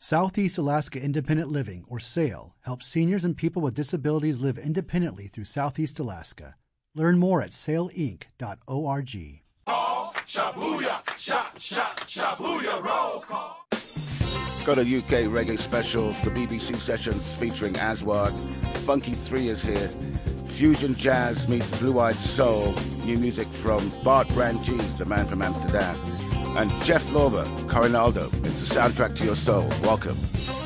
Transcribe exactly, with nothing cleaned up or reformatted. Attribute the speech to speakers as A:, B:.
A: Southeast Alaska Independent Living, or SAIL, helps seniors and people with disabilities live independently through Southeast Alaska. Learn more at sail inc dot org.
B: Call, shabuya, sha, sha, shabuya, roll call.
C: Got a U K reggae special, the B B C sessions featuring Aswad. Funky three is here. Fusion jazz meets blue-eyed soul. New music from Bart Brangees, the man from Amsterdam. And Jeff Lorber, Coronaldo. It's the soundtrack to your soul. Welcome.